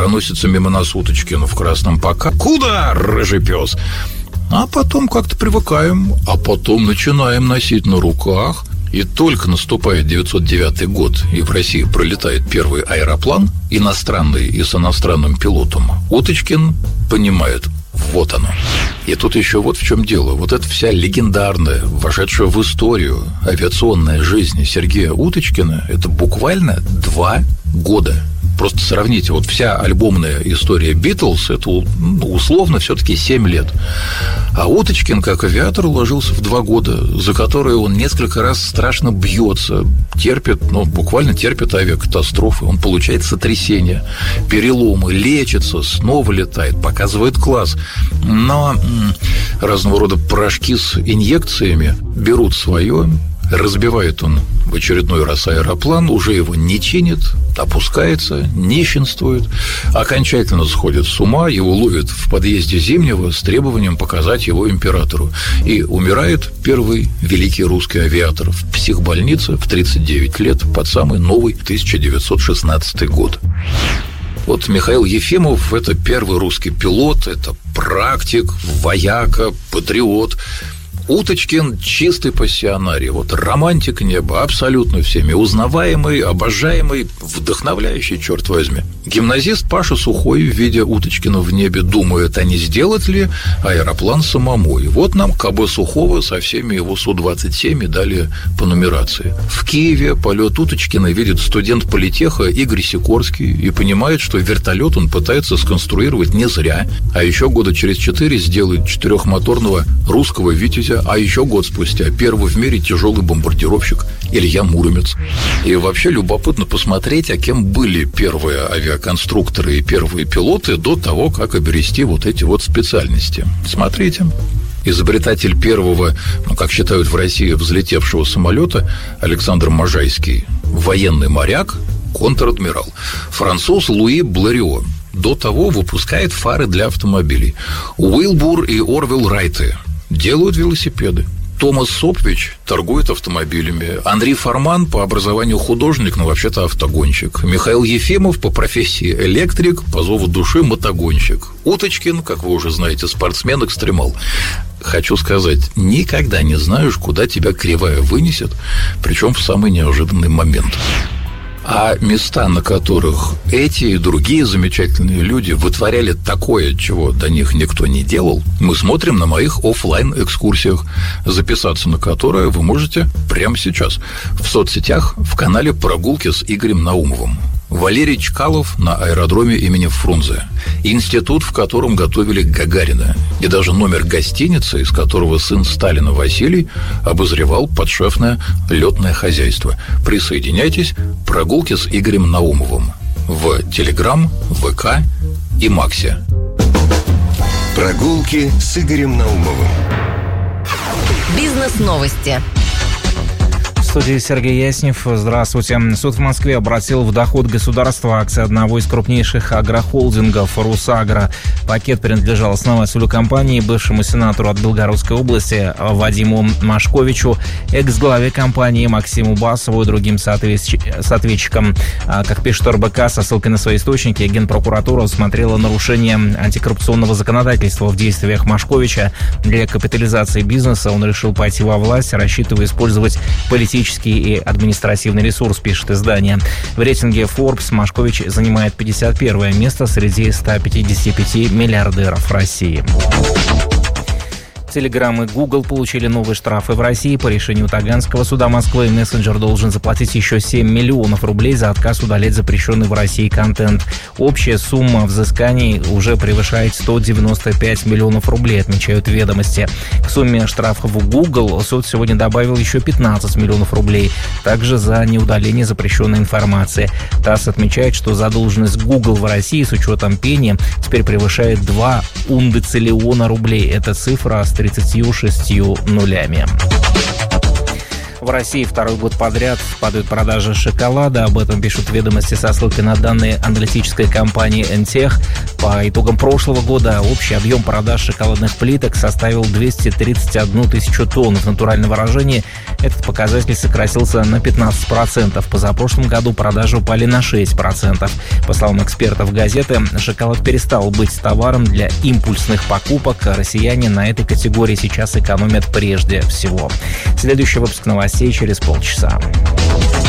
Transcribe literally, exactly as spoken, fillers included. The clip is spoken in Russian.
проносится мимо нас Уточкин в красном пока. Куда, рыжий пес? А потом как-то привыкаем, а потом начинаем носить на руках. И только наступает девятьсот девятый год, и в России пролетает первый аэроплан, иностранный и с иностранным пилотом, Уточкин понимает, вот оно. И тут еще вот в чем дело. Вот эта вся легендарная, вошедшая в историю авиационная жизнь Сергея Уточкина, это буквально два года. Просто сравните, вот вся альбомная история Битлз, это условно все-таки семь лет. А Уточкин, как авиатор, уложился в два года, за которые он несколько раз страшно бьется, терпит, ну, буквально терпит авиакатастрофы, он получает сотрясения, переломы, лечится, снова летает, показывает класс. Но разного рода порошки с инъекциями берут свое. Разбивает он в очередной раз аэроплан, уже его не чинит, опускается, нищенствует, окончательно сходит с ума, его ловят в подъезде Зимнего с требованием показать его императору. И умирает первый великий русский авиатор в психбольнице в тридцать девять лет под самый новый тысяча девятьсот шестнадцатый год. Вот Михаил Ефимов – это первый русский пилот, это практик, вояка, патриот. Уточкин – чистый пассионарий, вот романтик неба, абсолютно всеми узнаваемый, обожаемый, вдохновляющий, черт возьми. Гимназист Паша Сухой, видя Уточкина в небе, думает, а не сделать ли аэроплан самому. И вот нам КБ Сухого со всеми его Су двадцать семь дали по нумерации. В Киеве полет Уточкина видит студент политеха Игорь Сикорский и понимает, что вертолет он пытается сконструировать не зря, а еще года через четыре сделает четырехмоторного русского «Витязя», а еще год спустя первый в мире тяжелый бомбардировщик Илья Муромец. И вообще любопытно посмотреть, а кем были первые авиаконструкторы и первые пилоты до того, как обрести вот эти вот специальности. Смотрите. Изобретатель первого, ну, как считают в России, взлетевшего самолета Александр Можайский, военный моряк, контр-адмирал. Француз Луи Бларио до того выпускает фары для автомобилей. Уилбур и Орвилл Райты делают велосипеды. Томас Сопвич торгует автомобилями. Андрей Форман по образованию художник, но вообще-то автогонщик. Михаил Ефимов по профессии электрик, по зову души мотогонщик. Уточкин, как вы уже знаете, спортсмен-экстремал. Хочу сказать, никогда не знаешь, куда тебя кривая вынесет, причем в самый неожиданный момент. А места, на которых эти и другие замечательные люди вытворяли такое, чего до них никто не делал, мы смотрим на моих офлайн-экскурсиях, записаться на которые вы можете прямо сейчас в соцсетях в канале «Прогулки с Игорем Наумовым». Валерий Чкалов на аэродроме имени Фрунзе. Институт, в котором готовили Гагарина. И даже номер гостиницы, из которого сын Сталина Василий обозревал подшефное летное хозяйство. Присоединяйтесь. Прогулки с Игорем Наумовым в Телеграм, ВК и Максе. Прогулки с Игорем Наумовым. Бизнес-новости. В студии Сергей Яснев. Здравствуйте. Суд в Москве обратил в доход государства акции одного из крупнейших агрохолдингов «Русагро». Пакет принадлежал основателю компании, бывшему сенатору от Белгородской области Вадиму Машковичу, экс-главе компании Максиму Басову и другим соответчикам. Как пишет РБК, со ссылкой на свои источники, Генпрокуратура усмотрела нарушение антикоррупционного законодательства в действиях Машковича. Для капитализации бизнеса он решил пойти во власть, рассчитывая использовать политические и административный ресурс, пишет издание. В рейтинге Forbes Машкович занимает пятьдесят первое место среди ста пятидесяти пяти миллиардеров России. Telegram и Google получили новые штрафы в России. По решению Таганского суда Москвы мессенджер должен заплатить еще семь миллионов рублей за отказ удалять запрещенный в России контент. Общая сумма взысканий уже превышает сто девяносто пять миллионов рублей, отмечают «Ведомости». К сумме штрафов в Google суд сегодня добавил еще пятнадцать миллионов рублей, также за неудаление запрещенной информации. ТАСС отмечает, что задолженность Google в России с учетом пени теперь превышает два ундециллиона рублей. Это цифра с тридцатью шестью нулями. В России второй год подряд падают продажи шоколада. Об этом пишут ведомости со ссылкой на данные аналитической компании эн тех. По итогам прошлого года общий объем продаж шоколадных плиток составил двести тридцать одну тысячу тонн. В натуральном выражении этот показатель сократился на пятнадцать процентов. Позапрошлом году продажи упали на шесть процентов. По словам экспертов газеты, шоколад перестал быть товаром для импульсных покупок. Россияне на этой категории сейчас экономят прежде всего. Следующий выпуск новостей через полчаса.